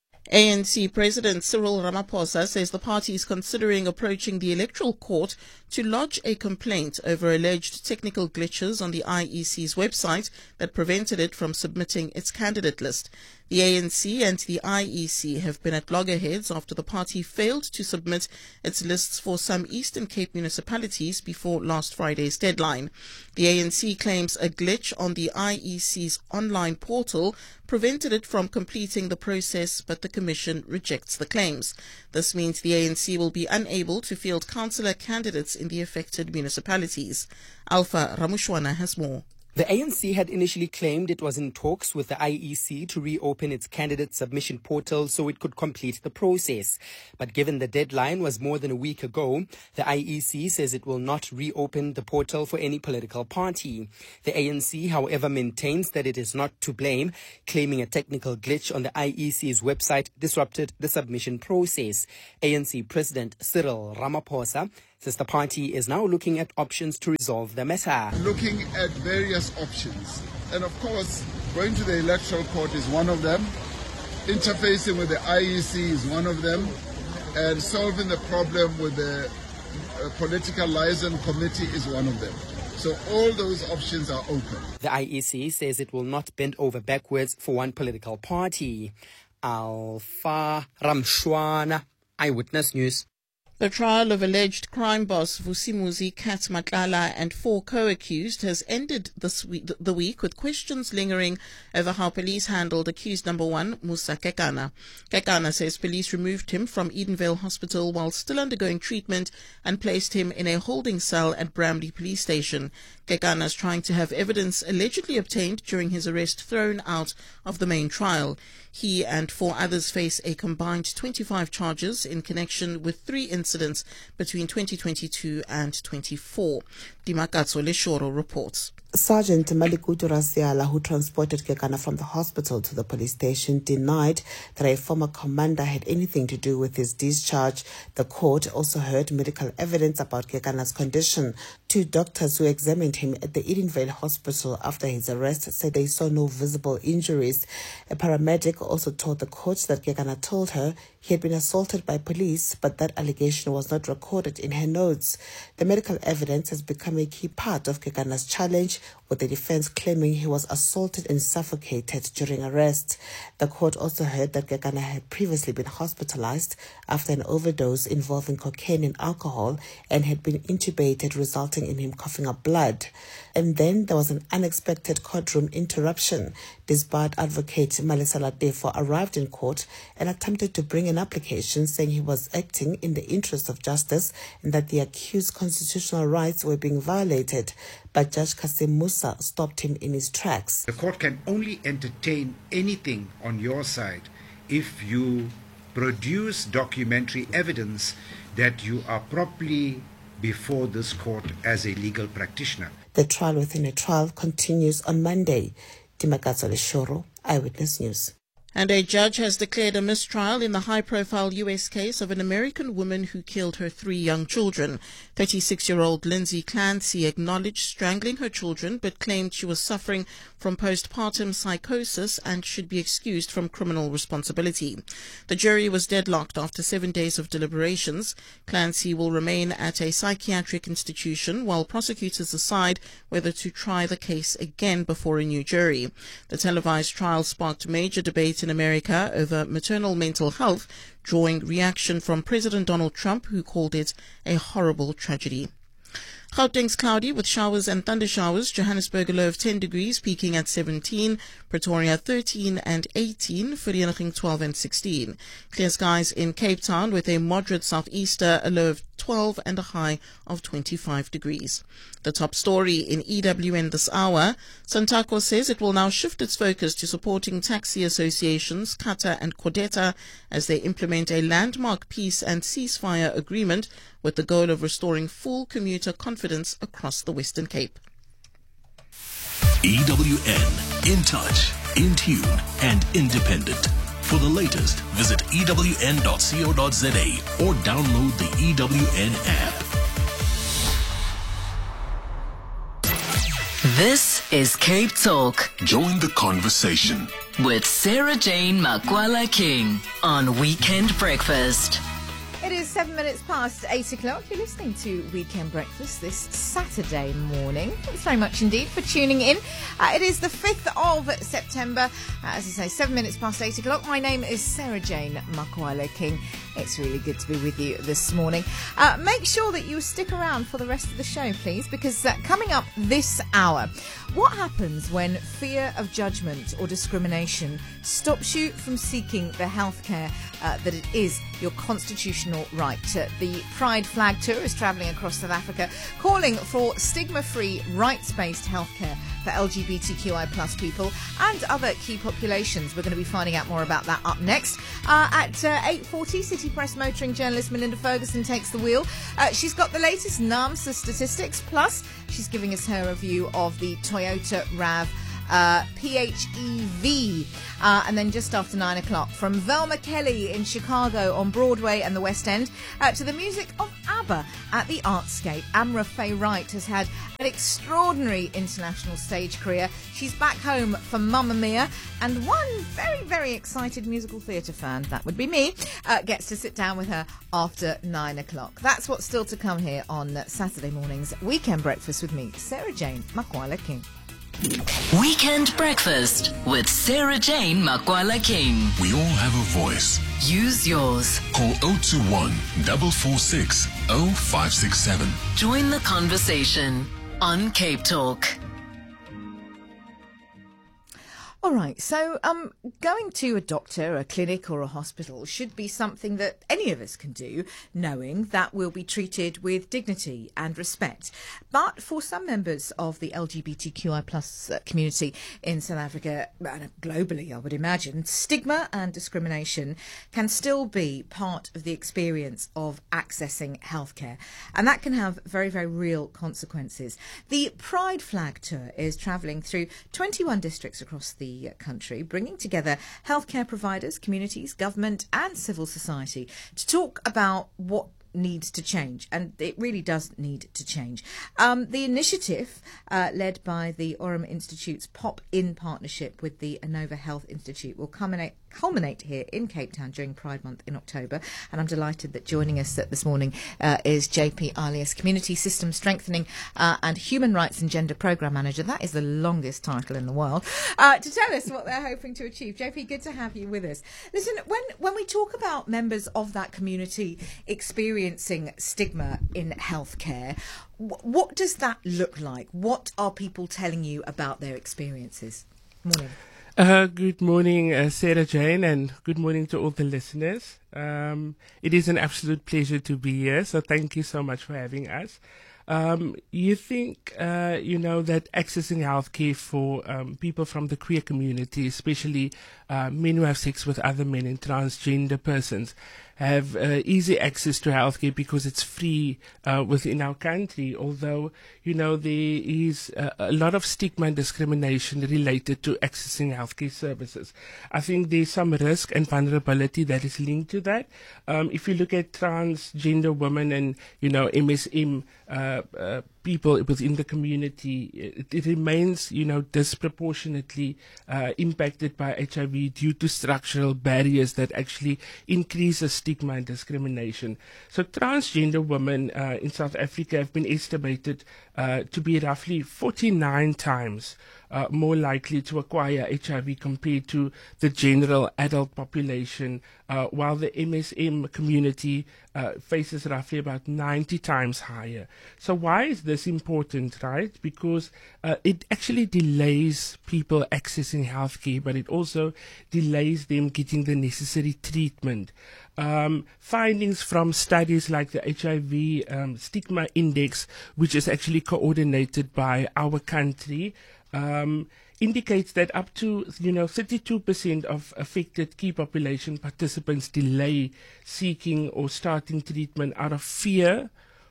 A N C President Cyril Ramaphosa says the party is considering approaching the Electoral Court to lodge a complaint over alleged technical glitches on the I E C's website that prevented it from submitting its candidate list. The A N C and the I E C have been at loggerheads after the party failed to submit its lists for some Eastern Cape municipalities before last Friday's deadline. The A N C claims a glitch on the I E C's online portal prevented it from completing the process, but the Commission rejects the claims. This means the A N C will be unable to field councillor candidates in the affected municipalities. Alpha Ramushwana has more. The A N C had initially claimed it was in talks with the I E C to reopen its candidate submission portal so it could complete the process. But given the deadline was more than a week ago, the I E C says it will not reopen the portal for any political party. The A N C, however, maintains that it is not to blame, claiming a technical glitch on the I E C's website disrupted the submission process. A N C President Cyril Ramaphosa says the party is now looking at options to resolve the matter. Looking at various options. And of course, going to the electoral court is one of them. Interfacing with the I E C is one of them. And solving the problem with the uh, political liaison committee is one of them. So all those options are open. The I E C says it will not bend over backwards for one political party. Alpha Ramshwana, Eyewitness News. The trial of alleged crime boss Vusimuzi Kat Matlala and four co-accused has ended this week, the week with questions lingering over how police handled accused number one, Musa Kekana. Kekana says police removed him from Edenvale Hospital while still undergoing treatment and placed him in a holding cell at Bramley Police Station. Kekana is trying to have evidence allegedly obtained during his arrest thrown out of the main trial. He and four others face a combined twenty-five charges in connection with three incidents between twenty twenty-two and twenty-four. Dimakatso Leshoro reports. Sergeant Malikutu Rasiala, who transported Kekana from the hospital to the police station, denied that a former commander had anything to do with his discharge. The court also heard medical evidence about Kekana's condition. Two doctors who examined him at the Edenvale Hospital after his arrest said they saw no visible injuries. A paramedic also told the court that Kekana told her he had been assaulted by police, but that allegation was not recorded in her notes. The medical evidence has become a key part of Kekana's challenge, with the defense claiming he was assaulted and suffocated during arrest. The court also heard that Kekana had previously been hospitalized after an overdose involving cocaine and alcohol and had been intubated, resulting in him coughing up blood. And then there was an unexpected courtroom interruption. Disbarred advocate Malesela Tefo arrived in court and attempted to bring an application saying he was acting in the interest of justice and that the accused's constitutional rights were being violated. But Judge Kasim Musa stopped him in his tracks. The court can only entertain anything on your side if you produce documentary evidence that you are properly before this court as a legal practitioner. The trial within a trial continues on Monday. Dimakatso Leshoro, Eyewitness News. And a judge has declared a mistrial in the high-profile U S case of an American woman who killed her three young children. thirty-six-year-old Lindsay Clancy acknowledged strangling her children but claimed she was suffering from postpartum psychosis and should be excused from criminal responsibility. The jury was deadlocked after seven days of deliberations. Clancy will remain at a psychiatric institution while prosecutors decide whether to try the case again before a new jury. The televised trial sparked major debate in America over maternal mental health, drawing reaction from President Donald Trump, who called it a horrible tragedy. Gauteng's cloudy with showers and thundershowers. Johannesburg a low of ten degrees, peaking at seventeen. Pretoria thirteen and eighteen. Vereeniging twelve and sixteen. Clear skies in Cape Town with a moderate southeaster, a low of twelve and a high of twenty-five degrees. The top story in E W N this hour. Santaco says it will now shift its focus to supporting taxi associations, Kata and Kodeta, as they implement a landmark peace and ceasefire agreement with the goal of restoring full commuter confidence across the Western Cape. E W N, in touch, in tune, and independent. For the latest, visit E W N dot co dot za or download the E W N app. This is Cape Talk. Join the conversation with Sarah Jane Makwala King on Weekend Breakfast. It is seven minutes past eight o'clock. You're listening to Weekend Breakfast this Saturday morning. Thanks very much indeed for tuning in. Uh, it is the fifth of September. Uh, as I say, seven minutes past eight o'clock. My name is Sarah Jane Makwala King. It's really good to be with you this morning. Uh, make sure that you stick around for the rest of the show, please, because uh, coming up this hour, what happens when fear of judgment or discrimination stops you from seeking the healthcare uh, that it is your constitutional right? Uh, the Pride Flag Tour is travelling across South Africa, calling for stigma-free, rights-based healthcare for L G B T Q I plus people and other key populations. We're going to be finding out more about that up next. Uh, at uh, eight forty, City Press motoring journalist Melinda Ferguson takes the wheel. Uh, she's got the latest NAAMSA statistics, plus she's giving us her review of the Toyota RAV Uh, P H E V. Uh, and then just after nine o'clock, from Velma Kelly in Chicago on Broadway and the West End uh, to the music of ABBA at the Artscape. Amra Faye Wright has had an extraordinary international stage career. She's back home for Mamma Mia, and one very, very excited musical theatre fan, that would be me, uh, gets to sit down with her after nine o'clock. That's what's still to come here on Saturday morning's Weekend Breakfast with me, Sarah Jane Makwala King. Weekend Breakfast with Sarah Jane Makwala King. We all have a voice. Use yours. Call oh two one, four four six, oh five six seven. Join the conversation on Cape Talk. All right, so um, going to a doctor, a clinic or a hospital should be something that any of us can do, knowing that we'll be treated with dignity and respect. But for some members of the L G B T Q I plus community in South Africa, and globally I would imagine, stigma and discrimination can still be part of the experience of accessing healthcare. And that can have very, very real consequences. The Pride Flag Tour is travelling through twenty-one districts across the country, bringing together healthcare providers, communities, government and civil society to talk about what needs to change, and it really does need to change. Um, the initiative, uh, led by the Aurum Institute's Pop In partnership with the Inova Health Institute, will culminate, culminate here in Cape Town during Pride Month in October. And I'm delighted that joining us this morning uh, is J P alias Community System Strengthening uh, and Human Rights and Gender Programme Manager. That is the longest title in the world, uh, to tell us what they're hoping to achieve. J P, good to have you with us. Listen, when when we talk about members of that community experiencing stigma in healthcare, what does that look like? What are people telling you about their experiences? Morning. Uh, good morning, uh, Sarah Jane, and good morning to all the listeners. Um, it is an absolute pleasure to be here, so thank you so much for having us. Um, you think, uh, you know, that accessing healthcare for um, people from the queer community, especially uh, men who have sex with other men and transgender persons, have uh, easy access to healthcare because it's free uh, within our country, although, you know, there is a, a lot of stigma and discrimination related to accessing healthcare services. I think there's some risk and vulnerability that is linked to that. Um, if you look at transgender women and, you know, M S M uh, uh, people within the community, it, it remains, you know, disproportionately uh, impacted by H I V due to structural barriers that actually increases stigma and discrimination. So transgender women uh, in South Africa have been estimated uh, to be roughly forty-nine times uh, more likely to acquire H I V compared to the general adult population, uh, while the M S M community uh, faces roughly about ninety times higher. So why is this important, right? Because uh, it actually delays people accessing healthcare, but it also delays them getting the necessary treatment. Um, findings from studies like the H I V um, Stigma Index, which is actually coordinated by our country, um, indicates that up to, you know, thirty-two percent of affected key population participants delay seeking or starting treatment out of fear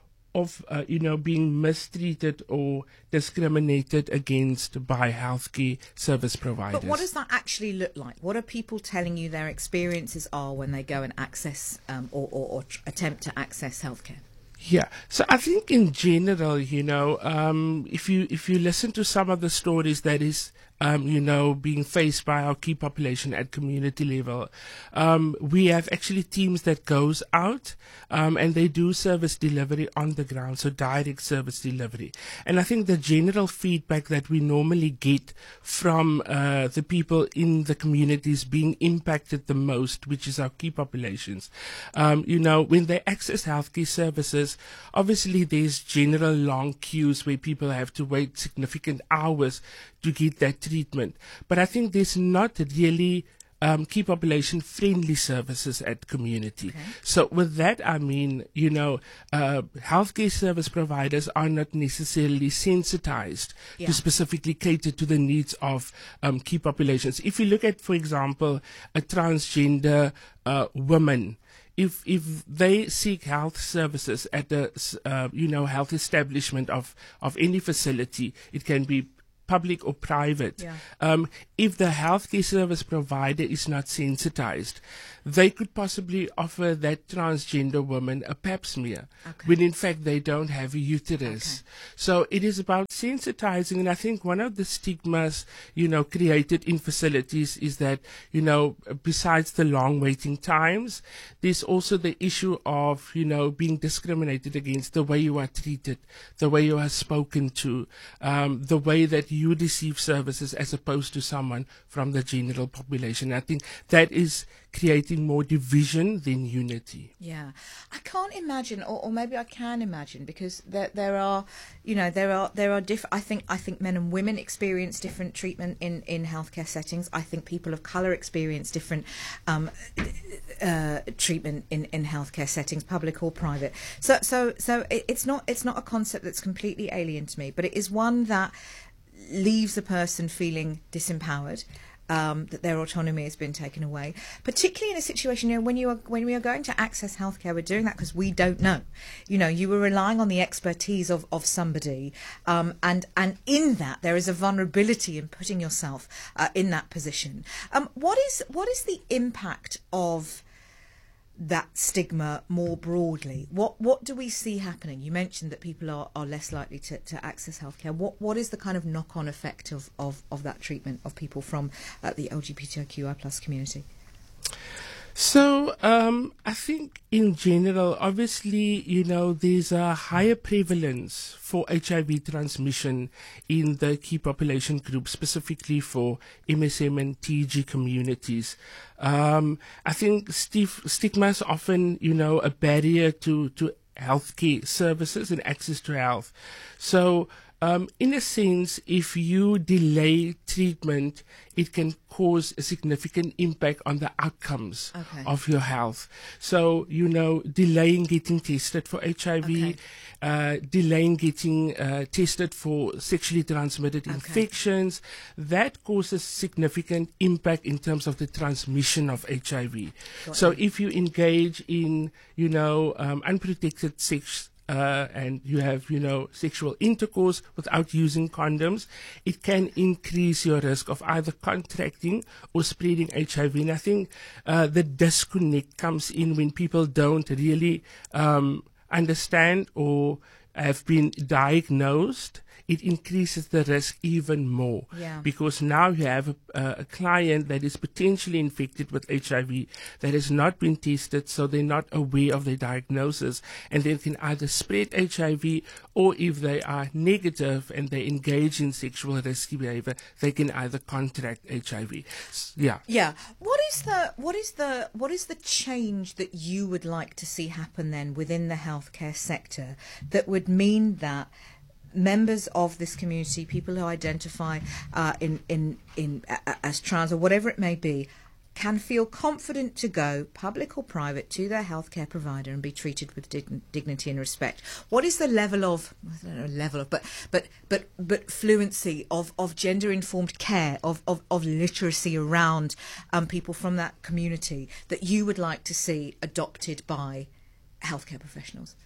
of, uh, you know, being mistreated or discriminated against by healthcare service providers. But what does that actually look like? What are people telling you their experiences are when they go and access um, or, or, or tr- attempt to access healthcare? Yeah, so I think in general, you know, um, if you if you listen to some of the stories that is, um, you know, being faced by our key population at community level, um, we have actually teams that goes out um, and they do service delivery on the ground, so direct service delivery. And I think the general feedback that we normally get from uh, the people in the communities being impacted the most, which is our key populations, um, you know, when they access healthcare services, obviously there's general long queues where people have to wait significant hours to get that treatment. But I think there's not really um, key population friendly services at community. Okay. So with that, I mean, you know, uh, healthcare service providers are not necessarily sensitized Yeah. to specifically cater to the needs of um, key populations. If you look at, for example, a transgender uh, woman, if if they seek health services at a s- uh, you know health establishment of of any facility, it can be public or private. Yeah. Um, if the healthcare service provider is not sensitized, they could possibly offer that transgender woman a pap smear, Okay. when in fact they don't have a uterus. So it is about sensitizing, and I think one of the stigmas, you know, created in facilities is that, you know, besides the long waiting times, there's also the issue of, you know, being discriminated against, the way you are treated, the way you are spoken to, um, the way that you receive services as opposed to someone from the general population. I think that is creating more division than unity. Yeah, I can't imagine, or, or maybe I can imagine, because there there are, you know, there are there are different. I think I think men and women experience different treatment in in healthcare settings. I think people of colour experience different um, uh, treatment in in healthcare settings, public or private. So so so it, it's not it's not a concept that's completely alien to me, but it is one that leaves a person feeling disempowered. Um, that their autonomy has been taken away, particularly in a situation, you know, when you are when we are going to access healthcare, we're doing that because we don't know. You know, you were relying on the expertise of of somebody, um, and and in that there is a vulnerability in putting yourself uh, in that position. Um, what is what is the impact of that stigma more broadly? What what do we see happening? You mentioned that people are, are less likely to, to access healthcare. What what is the kind of knock-on effect of, of, of that treatment of people from uh, the L G B T Q I plus community? So um, I think in general, obviously, you know, there's a higher prevalence for H I V transmission in the key population group, specifically for M S M and T G communities. Um, I think st- stigma is often, you know, a barrier to, to healthcare services and access to health. So Um, in a sense, if you delay treatment, it can cause a significant impact on the outcomes Okay. of your health. So, you know, delaying getting tested for H I V, Okay. uh, delaying getting uh, tested for sexually transmitted infections, that causes significant impact in terms of the transmission of H I V. Got So you. if you engage in, you know, um, unprotected sex, Uh, and you have, you know, sexual intercourse without using condoms, it can increase your risk of either contracting or spreading H I V. And I think uh, the disconnect comes in when people don't really um, understand or have been diagnosed. It increases the risk even more, Yeah. because now you have a, uh, a client that is potentially infected with H I V that has not been tested, so they're not aware of their diagnosis, and they can either spread H I V, or if they are negative and they engage in sexual risky behavior, they can either contract H I V. S- Yeah. Yeah. What is the what is the what is the change that you would like to see happen then within the healthcare sector that would mean that members of this community, people who identify uh, in in in uh, as trans or whatever it may be, can feel confident to go, public or private, to their healthcare provider and be treated with dig- dignity and respect? What is the level of, I don't know, level of, but but but but fluency of, of gender informed care, of, of, of literacy around um, people from that community that you would like to see adopted by healthcare professionals?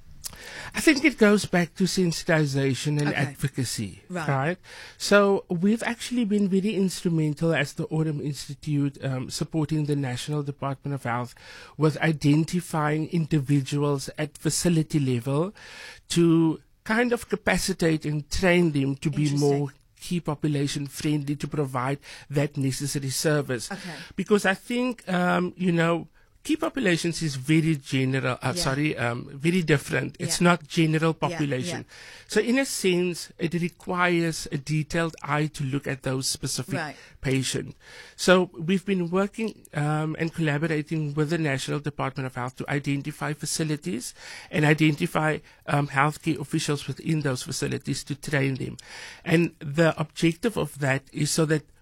I think it goes back to sensitization and Okay. advocacy, Right. right? So we've actually been very instrumental as the Autumn Institute, um, supporting the National Department of Health with identifying individuals at facility level to kind of capacitate and train them to be more key population friendly, to provide that necessary service. Okay. Because I think, um, you know, key populations is very general, uh, Yeah. sorry, um, very different. It's Yeah. not general Yeah, population. yeah. So in a sense, it requires a detailed eye to look at those specific Right. patients. So we've been working um, and collaborating with the National Department of Health to identify facilities and identify um, healthcare officials within those facilities to train them. And the objective of that is so that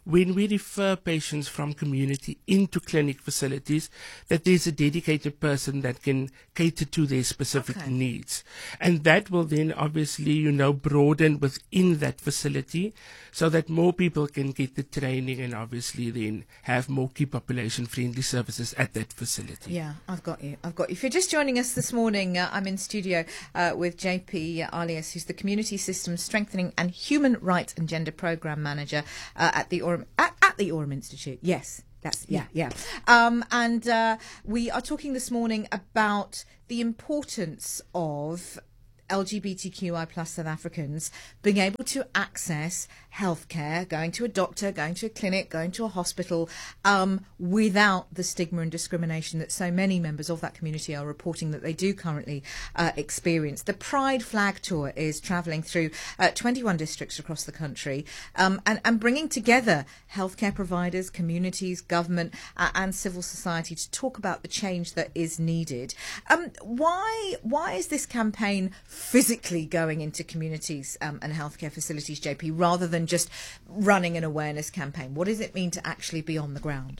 when we refer patients from community into clinic facilities, that there's a dedicated person that can cater to their specific Okay. needs. And that will then obviously, you know, broaden within that facility so that more people can get the training and obviously then have more key population friendly services at that facility. Yeah, I've got you. I've got you. If you're just joining us this morning, uh, I'm in studio uh, with J P Alias, who's the Community Systems Strengthening and Human Rights and Gender Programme Manager uh, at the Orem at, at the Orem Institute. Yes. That's, yeah, yeah. Um, and uh, we are talking this morning about the importance of L G B T Q I plus South Africans being able to access healthcare, going to a doctor, going to a clinic, going to a hospital, um, without the stigma and discrimination that so many members of that community are reporting that they do currently uh, experience. The Pride Flag Tour is travelling through uh, twenty-one districts across the country um, and, and bringing together healthcare providers, communities, government uh, and civil society to talk about the change that is needed. Um, why, why is this campaign physically going into communities um, and healthcare facilities, J P, rather than just running an awareness campaign? What does it mean to actually be on the ground?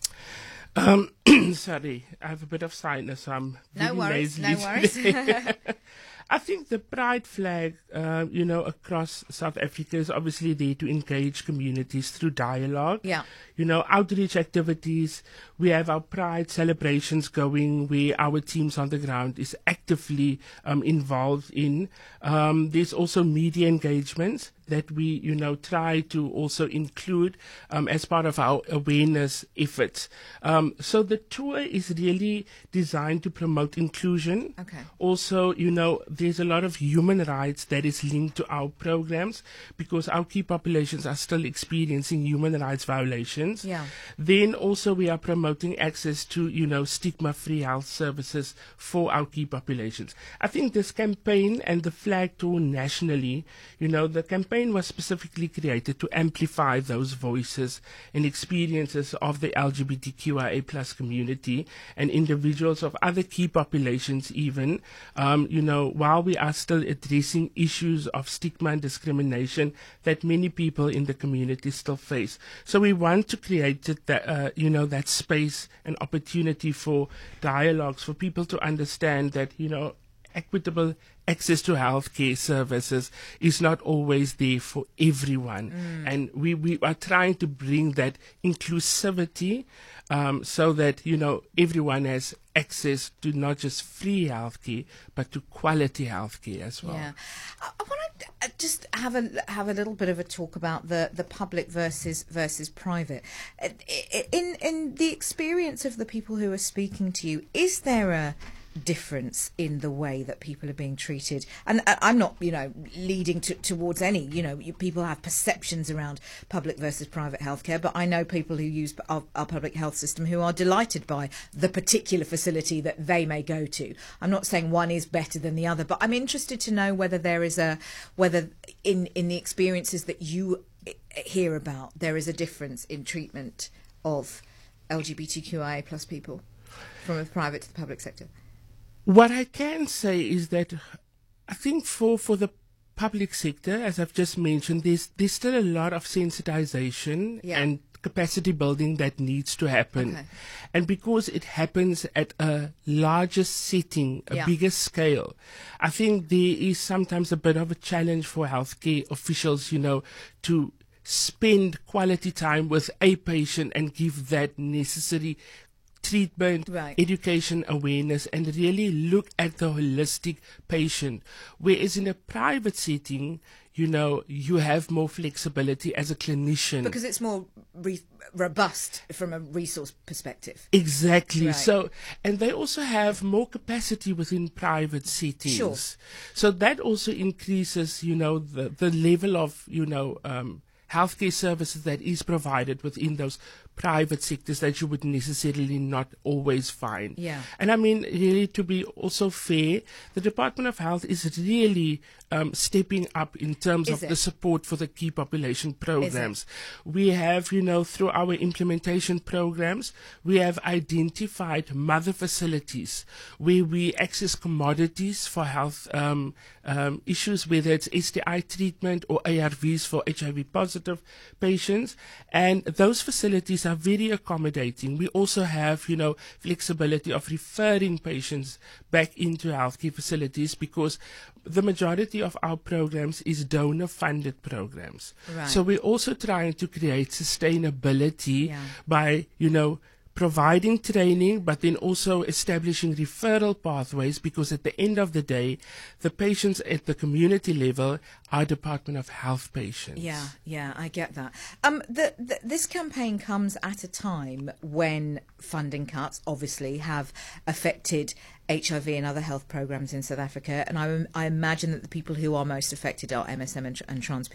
Um, sorry, I have a bit of sinus. So I'm No really worries, no nasally worries. today. I think the Pride flag, uh, you know, across South Africa is obviously there to engage communities through dialogue. Yeah. You know, outreach activities. We have our Pride celebrations going where our teams on the ground is actively um, involved in. Um, there's also media engagements that we, you know, try to also include um, as part of our awareness efforts. Um, so the tour is really designed to promote inclusion. Okay. Also, you know, there's a lot of human rights that is linked to our programs because our key populations are still experiencing human rights violations. Yeah. Then also we are promoting access to, you know, stigma-free health services for our key populations. I think this campaign and the flag tour nationally, you know, the campaign was specifically created to amplify those voices and experiences of the L G B T Q I A plus community and individuals of other key populations even, um, you know, while we are still addressing issues of stigma and discrimination that many people in the community still face. So we want to create that, uh, you know, that space and opportunity for dialogues, for people to understand that, you know, equitable access to healthcare services is not always there for everyone. Mm. And we, we are trying to bring that inclusivity um, so that, you know, everyone has access to not just free healthcare, but to quality healthcare as well. Yeah. I, I want to just have a have a little bit of a talk about the, the public versus versus private. In in the experience of the people who are speaking to you, is there a difference in the way that people are being treated? And I'm not, you know, leading to, towards any, you know, you, people have perceptions around public versus private healthcare, but I know people who use our, our public health system who are delighted by the particular facility that they may go to. I'm not saying one is better than the other, but I'm interested to know whether there is a, whether in, in the experiences that you hear about, there is a difference in treatment of L G B T Q I A plus people from the private to the public sector. What I can say is that I think for, for the public sector, as I've just mentioned, there's, there's still a lot of sensitization Yeah. and capacity building that needs to happen. Okay. And because it happens at a larger setting, a Yeah. bigger scale, I think there is sometimes a bit of a challenge for healthcare officials, you know, to spend quality time with a patient and give that necessary treatment, Right. education, awareness, and really look at the holistic patient. Whereas in a private setting, you know, you have more flexibility as a clinician. Because it's more re- robust from a resource perspective. Exactly. Right. So, and they also have more capacity within private settings. Sure. So that also increases, you know, the, the level of, you know, um, healthcare services that is provided within those private sectors that you would necessarily not always find. Yeah. And I mean, really, to be also fair, the Department of Health is really um, stepping up in terms Is of it? the support for the key population programs. We have, you know, through our implementation programs, we have identified mother facilities where we access commodities for health um, um, issues, whether it's S T I treatment or A R Vs for H I V positive positive patients, and those facilities are very accommodating. We also have, you know, flexibility of referring patients back into healthcare facilities because the majority of our programs is donor-funded programs. Right. So we're also trying to create sustainability Yeah. by, you know, providing training, but then also establishing referral pathways, because at the end of the day, the patients at the community level are Department of Health patients. Yeah, yeah, I get that. Um, the, the, this campaign comes at a time when funding cuts obviously have affected H I V and other health programs in South Africa, and I, I imagine that the people who are most affected are M S M and, and trans people.